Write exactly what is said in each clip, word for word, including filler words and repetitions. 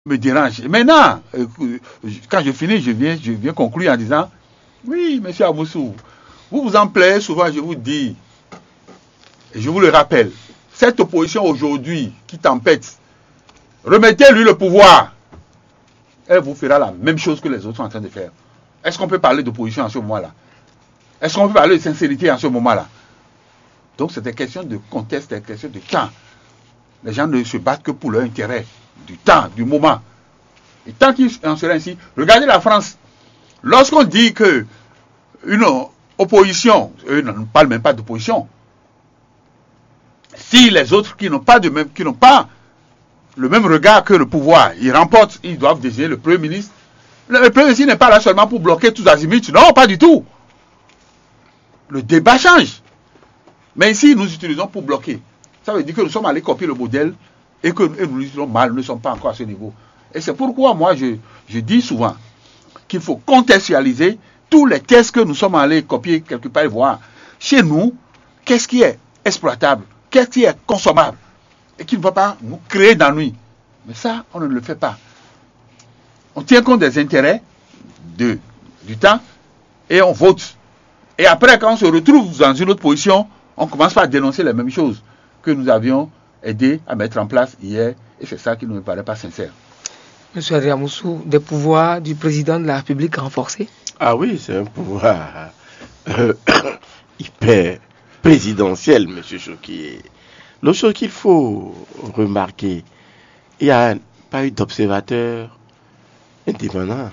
me dérange. Maintenant, euh, quand je finis, je viens, je viens conclure en disant, oui, monsieur Aboussou, vous vous en plaisez souvent, je vous dis, et je vous le rappelle, cette opposition aujourd'hui qui tempête, remettez-lui le pouvoir. Elle vous fera la même chose que les autres sont en train de faire. Est-ce qu'on peut parler d'opposition en ce moment-là? Est-ce qu'on peut parler de sincérité en ce moment-là? Donc c'est des questions de contexte, des questions de temps. Les gens ne se battent que pour leur intérêt, du temps, du moment. Et tant qu'ils en seraient ainsi, regardez la France. Lorsqu'on dit que une opposition, eux ne parlent même pas d'opposition. Si les autres qui n'ont pas de même, qui n'ont pas le même regard que le pouvoir, ils remportent, ils doivent désigner le Premier ministre. Le Premier ministre n'est pas là seulement pour bloquer tous azimuts. Non, pas du tout. Le débat change. Mais ici, nous utilisons pour bloquer. Ça veut dire que nous sommes allés copier le modèle et que et nous l'utilisons mal, nous ne sommes pas encore à ce niveau. Et c'est pourquoi moi, je, je dis souvent qu'il faut contextualiser tous les tests que nous sommes allés copier quelque part et voir. Chez nous, qu'est-ce qui est exploitable, qu'est-ce qui est consommable et qui ne va pas nous créer d'ennui. Mais ça, on ne le fait pas. On tient compte des intérêts de, du temps et on vote. Et après, quand on se retrouve dans une autre position, on commence par dénoncer les mêmes choses que nous avions aidé à mettre en place hier. Et c'est ça qui ne me paraît pas sincère. Monsieur Adrien Moussou, des pouvoirs du président de la République renforcés? Ah oui, c'est un pouvoir euh, hyper présidentiel, monsieur Choki. L'autre chose qu'il faut remarquer, il n'y a pas eu d'observateur indépendant,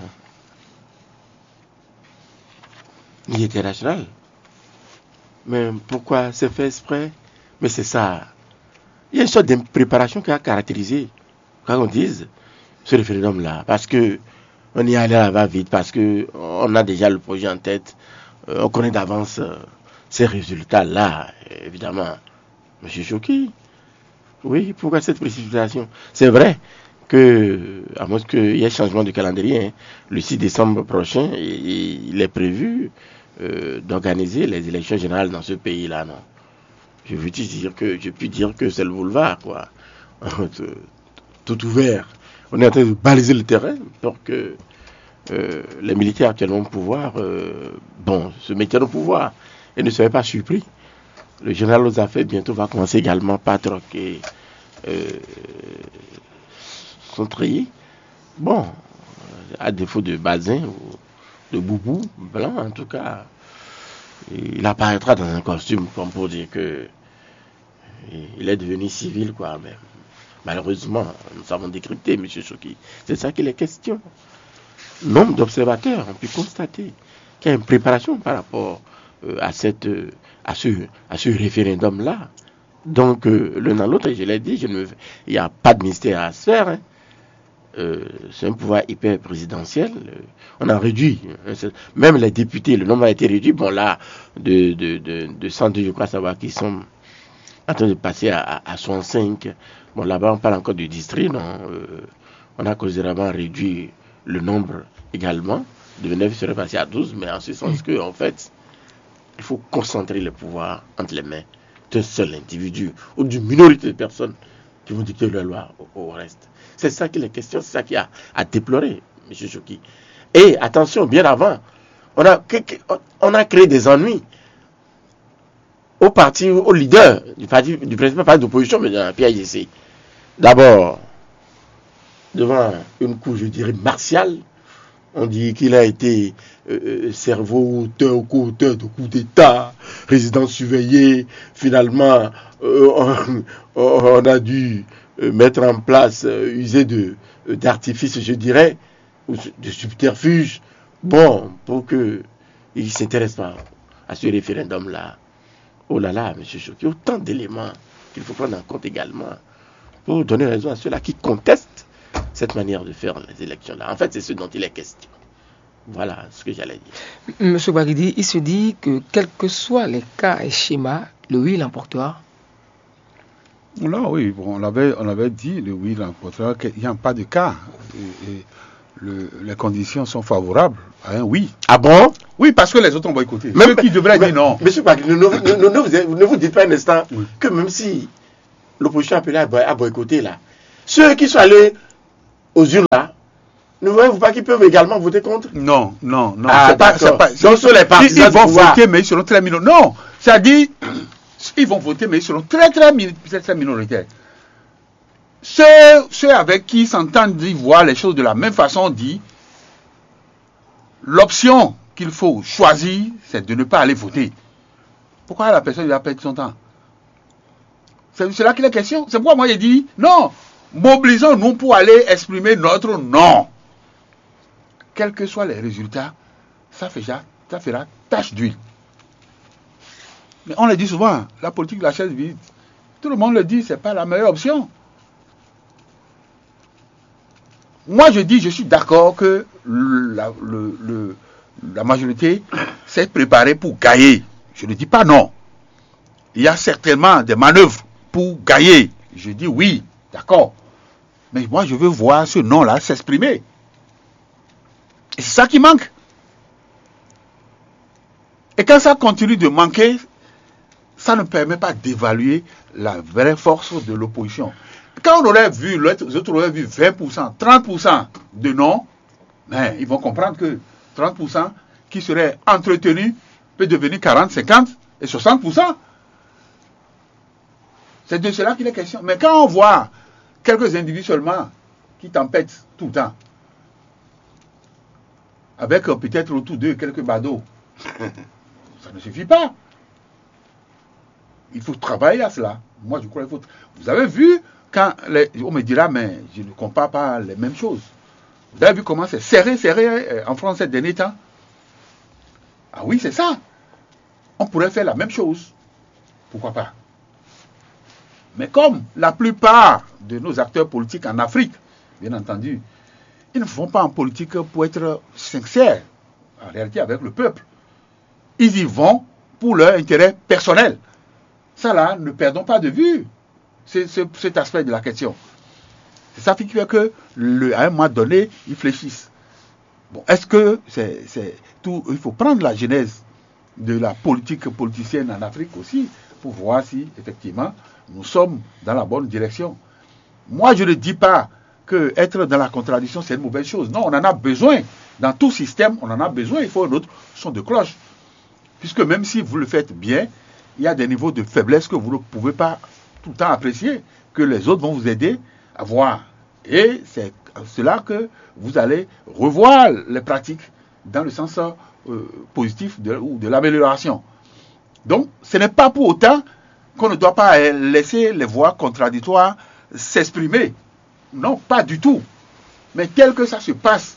ni international. Mais pourquoi c'est fait exprès? Mais c'est ça. Il y a une sorte de préparation qui a caractérisé, quand on dise, ce référendum-là. Parce que on y allait là-bas vite, parce qu'on a déjà le projet en tête, euh, on connaît d'avance euh, ces résultats-là, évidemment. Monsieur Choki, oui, pourquoi cette précipitation? C'est vrai que, à moins qu'il y ait changement de calendrier, hein, le six décembre prochain, il, il est prévu euh, d'organiser les élections générales dans ce pays-là, non? Je veux dire que, je puis dire que c'est le boulevard, quoi. Tout ouvert. On est en train de baliser le terrain pour que euh, les militaires actuellement au pouvoir, euh, bon, se maintiennent au pouvoir et ne soient pas surpris. Le général aux affaires bientôt va commencer également par troquer euh, son treillis. Bon, à défaut de Bazin ou de Boubou, blanc en tout cas, il apparaîtra dans un costume comme pour dire que il est devenu civil, quoi. Mais malheureusement, nous avons décrypté, M. Choki. C'est ça qu'il est question. Nombre d'observateurs ont pu constater qu'il y a une préparation par rapport euh, à, cette, euh, à ce, à ce référendum-là. Donc, euh, l'un dans l'autre, je l'ai dit, je ne, il n'y a pas de mystère à se faire. Hein. Euh, c'est un pouvoir hyper présidentiel. Euh, on a réduit. Hein, même les députés, le nombre a été réduit. Bon, là, de, de, de, de cent deux, je crois savoir qu'ils sont en train de passer à, à, à soixante-cinq. Bon, là-bas, on parle encore du district, non? Euh, on a considérablement réduit le nombre également. De neuf serait passé à douze, mais en ce sens que, en fait, il faut concentrer le pouvoir entre les mains d'un seul individu ou d'une minorité de personnes qui vont dicter la loi au, au reste. C'est ça qui est la question, c'est ça qui a à déplorer, M. Choki. Et attention, bien avant, on a, on a créé des ennuis au parti, au leader du parti, du principal parti d'opposition, mais dans la P I D C. D'abord, devant une cour, je dirais, martiale, on dit qu'il a été euh, cerveau, auteur, co-auteur de coup d'État, résident surveillé. Finalement, euh, on, on a dû euh, mettre en place, euh, user de, euh, d'artifices, je dirais, ou de subterfuges, bon, pour qu'il ne s'intéresse pas à ce référendum-là. Oh là là, M. Choki, autant d'éléments qu'il faut prendre en compte également pour donner raison à ceux-là qui contestent cette manière de faire les élections-là. En fait, c'est ce dont il est question. Voilà ce que j'allais dire. M. Baridi, il se dit que quels que soient les cas et schémas, le oui l'emportera. Là, oui, bon, on, avait, on avait dit, le oui l'emportera, qu'il n'y a pas de cas. Et, et le, les conditions sont favorables à un oui. Ah bon? Oui, parce que les autres ont boycotté. Même ceux qui devraient dire non. Monsieur Baridi, ne, ne, ne, ne, vous, ne vous dites pas un instant oui. que même si l'opposition appelée à boycotter là, ceux qui sont allés aux urnes là, ne voyez-vous pas qu'ils peuvent également voter contre? Non, non, non. Ah, c'est pas, d'accord. c'est pas, Donc, sur les ils, partisans ils vont du pouvoir. voter, mais ils seront très minoritaires. Non, c'est-à-dire, ils vont voter, mais ils seront très, très, mi- très, très minoritaires. Ceux, ceux avec qui s'entendent d'y voir les choses de la même façon dit, l'option qu'il faut choisir, c'est de ne pas aller voter. Pourquoi la personne va perdre son temps? C'est c'est là qu'il est question. C'est pourquoi moi j'ai dit, non, mobilisons-nous pour aller exprimer notre non. Quels que soient les résultats, ça fera, ça fera tache d'huile. Mais on le dit souvent, la politique de la chaise vide. Tout le monde le dit, c'est pas la meilleure option. Moi, je dis, je suis d'accord que la, le, le, la majorité s'est préparée pour gagner. Je ne dis pas non. Il y a certainement des manœuvres pour gagner. Je dis oui, d'accord. Mais moi, je veux voir ce non-là s'exprimer. Et c'est ça qui manque. Et quand ça continue de manquer, ça ne permet pas d'évaluer la vraie force de l'opposition. Quand on aurait vu, les autres auraient vu vingt pour cent, trente pour cent de non, mais ils vont comprendre que trente pour cent qui serait entretenu peut devenir quarante, cinquante et soixante pour cent. C'est de cela qu'il est question. Mais quand on voit quelques individus seulement qui tempêtent tout le temps, avec euh, peut-être autour d'eux quelques badauds, ça ne suffit pas. Il faut travailler à cela. Moi, je crois qu'il faut. Vous avez vu, quand les... on me dira, mais je ne compare pas les mêmes choses. Vous avez vu comment c'est serré, serré en France ces derniers temps? Ah oui, c'est ça. On pourrait faire la même chose. Pourquoi pas? Mais comme la plupart de nos acteurs politiques en Afrique, bien entendu, ils ne font pas en politique pour être sincères, en réalité avec le peuple. Ils y vont pour leur intérêt personnel. Ça là, ne perdons pas de vue c'est, c'est, cet aspect de la question. C'est ça qui fait que, le, à un moment donné, ils fléchissent. Bon, est-ce que c'est, c'est tout, il faut prendre la genèse de la politique politicienne en Afrique aussi, pour voir si, effectivement, nous sommes dans la bonne direction. Moi, je ne dis pas que être dans la contradiction, c'est une mauvaise chose. Non, on en a besoin. Dans tout système, on en a besoin. Il faut un autre son de cloche. Puisque même si vous le faites bien, il y a des niveaux de faiblesse que vous ne pouvez pas tout le temps apprécier, que les autres vont vous aider à voir. Et c'est cela que vous allez revoir les pratiques dans le sens euh, positif de, ou de l'amélioration. Donc, ce n'est pas pour autant qu'on ne doit pas laisser les voix contradictoires s'exprimer. Non, pas du tout. Mais tel que ça se passe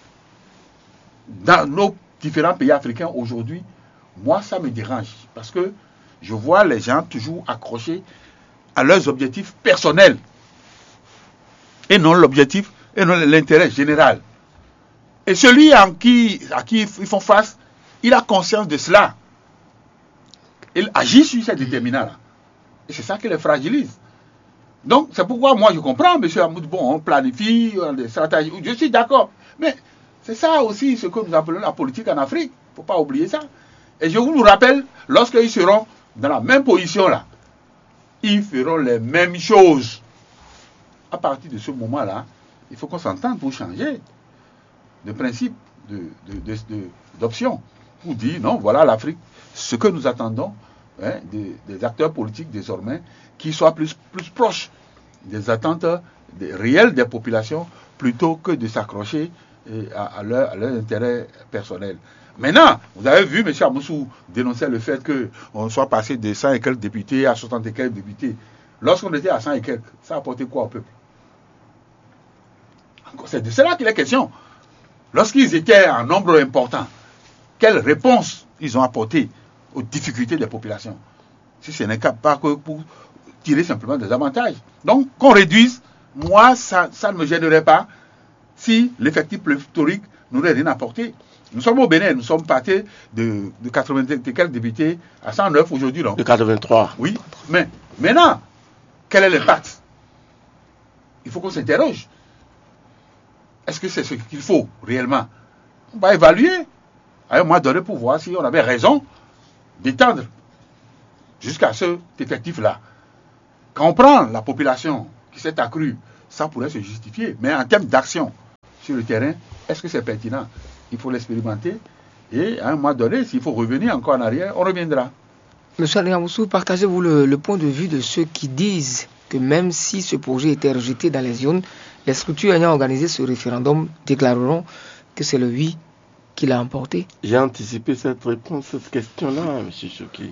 dans nos différents pays africains aujourd'hui, moi, ça me dérange. Parce que je vois les gens toujours accrochés à leurs objectifs personnels. Et non l'objectif, et non l'intérêt général. Et celui en qui, à qui ils font face, il a conscience de cela. Il agit sur ces déterminants-là. Et c'est ça qui les fragilise. Donc, c'est pourquoi moi je comprends, M. Hamoud, bon, on planifie, on a des stratégies, je suis d'accord. Mais c'est ça aussi ce que nous appelons la politique en Afrique. Il ne faut pas oublier ça. Et je vous rappelle, lorsqu'ils seront dans la même position là, ils feront les mêmes choses. À partir de ce moment-là, il faut qu'on s'entende pour changer de principe, de, de, de, de, d'option. Pour dire, non, voilà l'Afrique, ce que nous attendons hein, des, des acteurs politiques désormais, qui soient plus, plus proches des attentes des, réelles des populations, plutôt que de s'accrocher à, à, leur, à leur intérêt personnel. Maintenant, vous avez vu, M. Amoussou dénoncer le fait qu'on soit passé de cent et quelques députés à soixante et quelques députés. Lorsqu'on était à cent et quelques, ça a apporté quoi au peuple? C'est de cela qu'il est question. Lorsqu'ils étaient en nombre important, quelle réponse ils ont apporté aux difficultés des populations? Si ce n'est pas que pour tirer simplement des avantages. Donc, qu'on réduise, moi, ça, ça ne me gênerait pas si l'effectif pléthorique n'aurait rien apporté. Nous sommes au Bénin, nous sommes partis de, de quatre-vingt et quelques députés à cent neuf aujourd'hui. Non? De quatre-vingt-trois. Oui, mais maintenant, quel est l'impact? Il faut qu'on s'interroge. Est-ce que c'est ce qu'il faut réellement? On va évaluer à un moment donné pour voir si on avait raison d'étendre jusqu'à cet effectif-là. Quand on prend la population qui s'est accrue ça pourrait se justifier. Mais en termes d'action sur le terrain, est-ce que c'est pertinent? Il faut l'expérimenter. Et à un moment donné, s'il faut revenir encore en arrière, on reviendra. Monsieur Aliamoussou, partagez-vous le, le point de vue de ceux qui disent que même si ce projet était rejeté dans les zones, les structures ayant organisé ce référendum déclareront que c'est le oui qui l'a emporté? J'ai anticipé cette réponse, cette question-là, M. Chouki.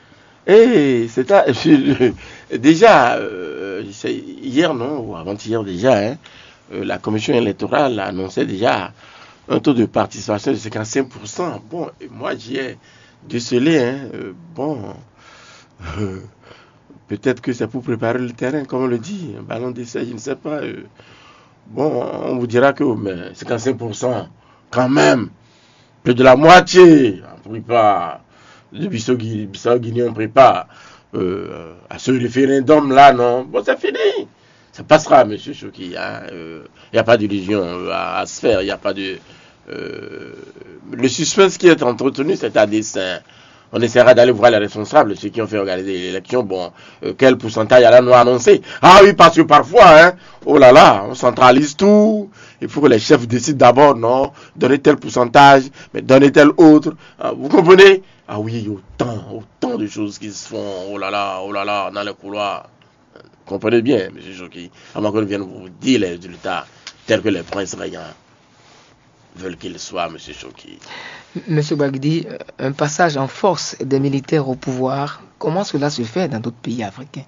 Et c'est à, déjà, euh, hier, non, ou avant-hier déjà, hein, euh, la commission électorale annonçait déjà un taux de participation de cinquante-cinq pour cent. Bon, et moi j'y ai décelé, hein, euh, bon, euh, peut-être que c'est pour préparer le terrain, comme on le dit, un ballon d'essai, je ne sais pas. Euh, bon, on vous dira que mais cinquante-cinq pour cent, quand même, plus de la moitié, on ne pas. Le Bissau-Guinée, on ne prépare euh, à ce référendum-là, non. Bon, c'est fini. Ça passera, M. Chouki. Il hein, n'y euh, a pas d'illusion à, à se faire. Il n'y a pas de... Euh, le suspense qui est entretenu, c'est à dessein. On essaiera d'aller voir les responsables, ceux qui ont fait organiser l'élection. Bon, euh, quel pourcentage allons-nous annoncer? Ah oui, parce que parfois, hein, oh là là, on centralise tout. Il faut que les chefs décident d'abord, non, donner tel pourcentage, mais donner tel autre. Ah, vous comprenez? Ah oui, autant, autant de choses qui se font, oh là là, oh là là, dans les couloirs. Comprenez bien, M. Chouki, avant qu'on vienne vous dire les résultats tels que les princes rayants veulent qu'ils soient, M. Chouki. M. Bagdi, un passage en force des militaires au pouvoir, comment cela se fait dans d'autres pays africains?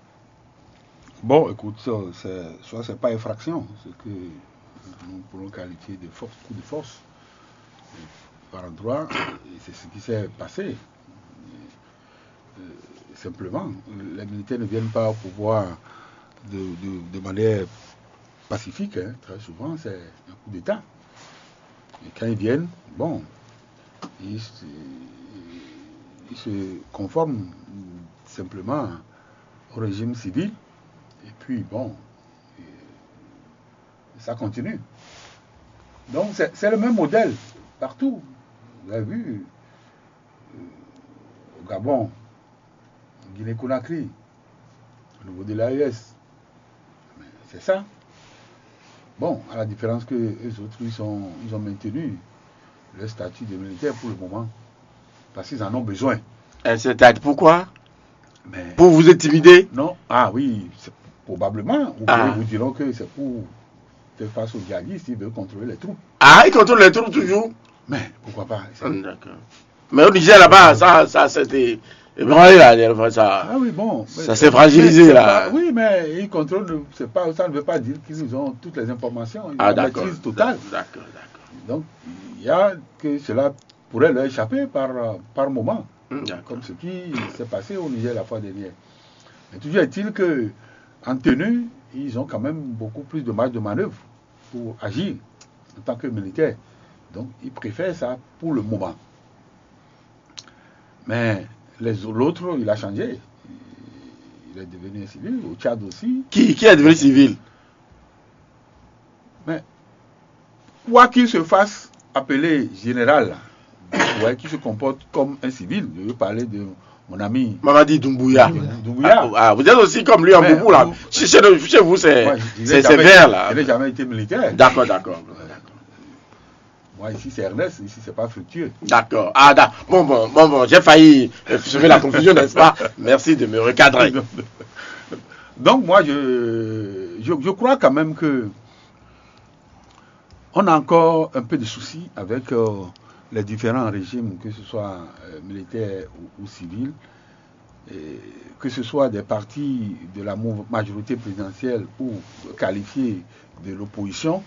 Bon, écoute, ça, c'est, soit c'est pas effraction, c'est que nous pourrons qualifier de force, coup de force. Par endroit, c'est ce qui s'est passé. Euh, simplement, les militaires ne viennent pas au pouvoir de, de, de manière pacifique. Hein. Très souvent, c'est un coup d'État. Et quand ils viennent, bon, ils, ils se conforment simplement au régime civil. Et puis, bon, ça continue. Donc, c'est, c'est le même modèle partout. Vous avez vu, euh, au Gabon, en Guinée-Conakry, au niveau de l'A E S, c'est ça. Bon, à la différence que eux autres, ils, sont, ils ont maintenu le statut de militaire pour le moment, parce qu'ils en ont besoin. Et c'est pourquoi? Mais, pour vous intimider? Non, ah oui, c'est probablement. Ou ah. Vous diront que c'est pour faire face aux djihadistes, ils veulent contrôler les troupes. Ah, ils contrôlent les troupes toujours? Mais pourquoi pas? D'accord. Mais au Niger là-bas, ça, ça c'était ébranlé là, ça. Ah oui, bon. Ça s'est fragilisé là. Pas, oui, mais ils contrôlent. C'est pas, ça ne veut pas dire qu'ils ont toutes les informations. Ils ah, ont la maîtrise totale. D'accord, d'accord. Donc il y a que cela pourrait leur échapper par par moment, d'accord. Comme ce qui s'est passé au Niger la fois dernière. Mais toujours est-il que en tenue, ils ont quand même beaucoup plus de marge de manœuvre pour agir en tant que militaires. Donc, ils préfèrent ça pour le moment. Mais les, l'autre, il a changé. Il est devenu civil. Au Tchad aussi. Qui, qui est devenu civil? Mais, quoi qu'il se fasse appeler général, ouais, qui se comporte comme un civil, je veux parler de mon ami Mamadi Doumbouya. Doumbouya. Ah, ah, vous êtes aussi comme lui en Boubou là. Vous, chez, chez vous, c'est, ouais, c'est sévère là. Je n'ai jamais été militaire. D'accord, d'accord. Moi, ici, c'est Ernest, ici, c'est pas fructueux. D'accord. Ah, d'accord. Bon, bon, bon, bon, j'ai failli semer la confusion, n'est-ce pas? Merci de me recadrer. Donc, moi, je, je, je crois quand même que on a encore un peu de soucis avec euh, les différents régimes, que ce soit euh, militaires ou, ou civils, et que ce soit des partis de la majorité présidentielle ou qualifiés de l'opposition.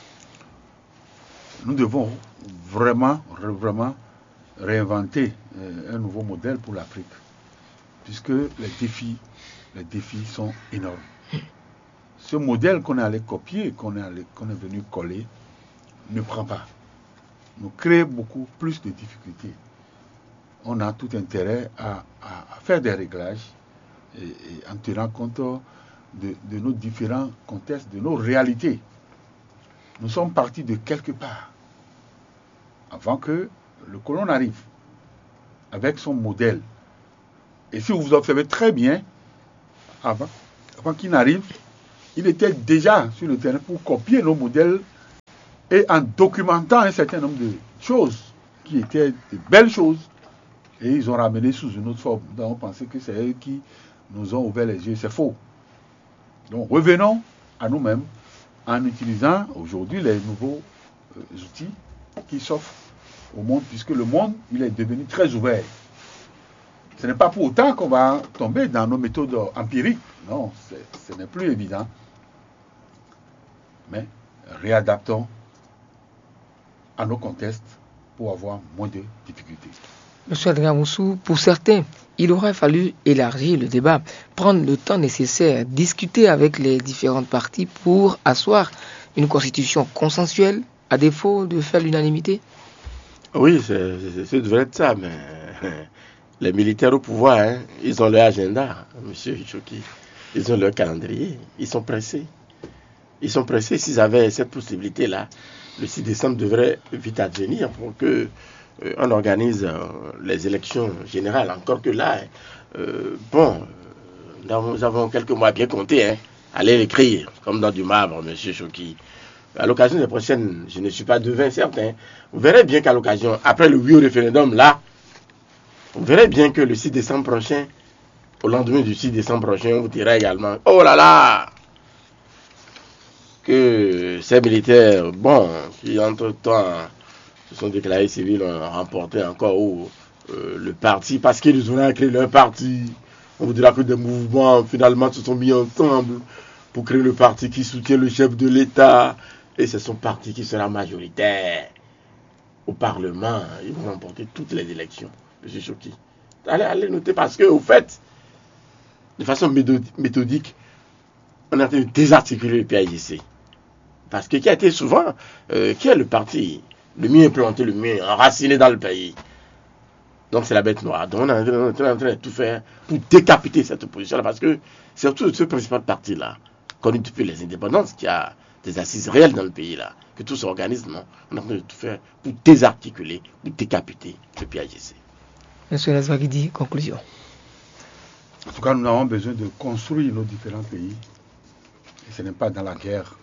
Nous devons vraiment, vraiment réinventer euh, un nouveau modèle pour l'Afrique, puisque les défis, les défis sont énormes. Ce modèle qu'on est allé copier, qu'on est, allé, qu'on est venu coller, ne prend pas. Nous crée beaucoup plus de difficultés. On a tout intérêt à, à, à faire des réglages et, et en tenant compte de, de nos différents contextes, de nos réalités. Nous sommes partis de quelque part avant que le colon arrive avec son modèle. Et si vous observez très bien, avant, avant qu'il n'arrive, il était déjà sur le terrain pour copier nos modèles et en documentant un certain nombre de choses qui étaient de belles choses. Et ils ont ramené sous une autre forme. Donc on pensait que c'est eux qui nous ont ouvert les yeux. C'est faux. Donc revenons à nous-mêmes en utilisant aujourd'hui les nouveaux euh, outils qui s'offrent au monde, puisque le monde il est devenu très ouvert. Ce n'est pas pour autant qu'on va tomber dans nos méthodes empiriques. Non, ce n'est plus évident. Mais réadaptons à nos contextes pour avoir moins de difficultés. Monsieur Adrien Moussou, pour certains, il aurait fallu élargir le débat, prendre le temps nécessaire, discuter avec les différentes parties pour asseoir une constitution consensuelle, à défaut de faire l'unanimité. Oui, c'est, c'est, c'est devrait être ça, mais les militaires au pouvoir, hein, ils ont leur agenda, monsieur Choki. Ils ont leur calendrier, ils sont pressés. Ils sont pressés, s'ils avaient cette possibilité-là, le six décembre devrait vite advenir pour que euh, on organise euh, les élections générales. Encore que là, euh, bon, euh, nous avons quelques mois bien comptés, hein. Allez l'écrire, comme dans du marbre, monsieur Choki. À l'occasion des prochaines, je ne suis pas devin certain. Vous verrez bien qu'à l'occasion, après le oui au référendum, là, vous verrez bien que le six décembre prochain, au lendemain du six décembre prochain, on vous dira également, oh là là, que ces militaires, bon, qui entre-temps se sont déclarés civils, ont remporté encore ou, euh, le parti, parce qu'ils ont créé leur parti. On vous dira que des mouvements, finalement, se sont mis ensemble pour créer le parti qui soutient le chef de l'État. Et c'est son parti qui sera majoritaire au Parlement. Ils vont remporter toutes les élections. M. Choki. Allez, allez noter parce que, au fait, de façon méthodique, on a train de désarticuler le P A I G C. Parce que qui a été souvent, euh, qui est le parti le mieux implanté, le mieux enraciné dans le pays. Donc c'est la bête noire. Donc on est en train, en train de tout faire pour décapiter cette opposition-là. Parce que c'est surtout ce principal parti-là, connu depuis les indépendances, qui a des assises réelles dans le pays-là, que tout s'organise, non. On est en train de tout faire pour désarticuler, pour décapiter le P A I G C. Monsieur Nazwagidi, conclusion. En tout cas, nous avons besoin de construire nos différents pays. Et ce n'est pas dans la guerre,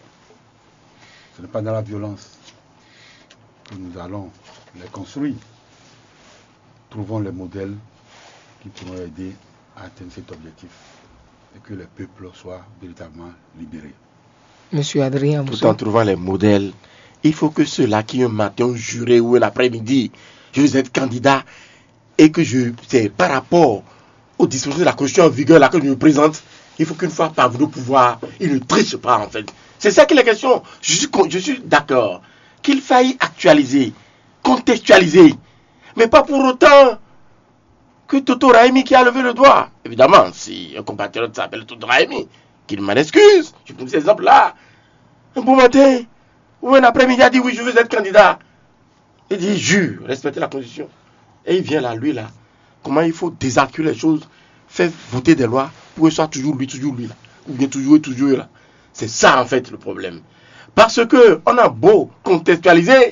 ce n'est pas dans la violence que nous allons les construire. Trouvons les modèles qui pourront aider à atteindre cet objectif et que les peuples soient véritablement libérés. Monsieur Adrien Moussou. Tout en trouvant les modèles, il faut que ceux-là qui un matin ont juré ou un après-midi, je veux être candidat et que je, c'est par rapport aux dispositions de la Constitution en vigueur là que je me présente, il faut qu'une fois parvenu au pouvoir, ils ne trichent pas en fait. C'est ça qui est la question. Je suis, je suis d'accord qu'il faille actualiser, contextualiser, mais pas pour autant que Toto Raimi qui a levé le doigt. Évidemment, si un compatriote s'appelle Toto Raimi, qu'il m'en excuse. Je prends cet exemple-là. Un bon matin, ou un après-midi, a dit oui, je veux être candidat. Il dit, jure, respectez la Constitution. Et il vient là, lui là. Comment il faut désarticuler les choses, faire voter des lois pour que ce soit toujours lui, toujours lui là. Ou bien toujours et toujours là. C'est ça en fait le problème. Parce que on a beau contextualiser,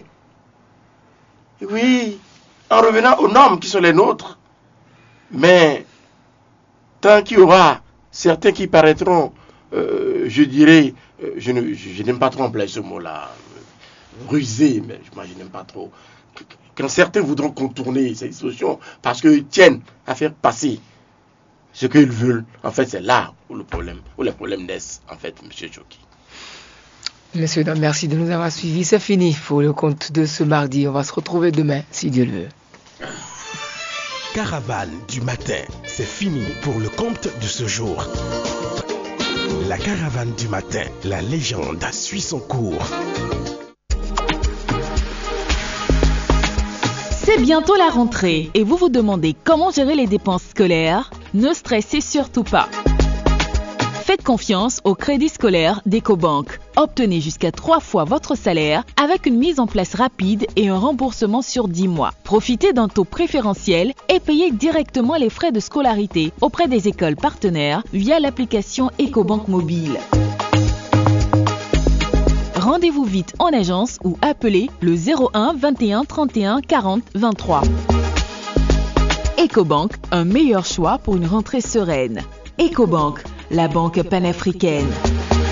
oui, en revenant aux normes qui sont les nôtres, mais tant qu'il y aura certains qui paraîtront, euh, je dirais, euh, je, ne, je, je n'aime pas trop employer ce mot-là, euh, rusé, mais moi je n'aime pas trop. Quand certains voudront contourner ces dispositions parce qu'ils tiennent à faire passer ce qu'ils veulent, en fait c'est là où le problème, où les problèmes naissent, en fait, M. Choki. Messieurs, dames, merci de nous avoir suivis. C'est fini pour le compte de ce mardi. On va se retrouver demain, si Dieu le veut. Caravane du matin, c'est fini pour le compte de ce jour. La caravane du matin, la légende suit son cours. C'est bientôt la rentrée et vous vous demandez comment gérer les dépenses scolaires? Ne stressez surtout pas. Faites confiance au crédit scolaire d'Ecobank. Obtenez jusqu'à trois fois votre salaire avec une mise en place rapide et un remboursement sur dix mois. Profitez d'un taux préférentiel et payez directement les frais de scolarité auprès des écoles partenaires via l'application Ecobank Mobile. Rendez-vous vite en agence ou appelez le zéro un vingt et un trente et un quarante vingt-trois. Ecobank, un meilleur choix pour une rentrée sereine. Ecobank, la banque panafricaine.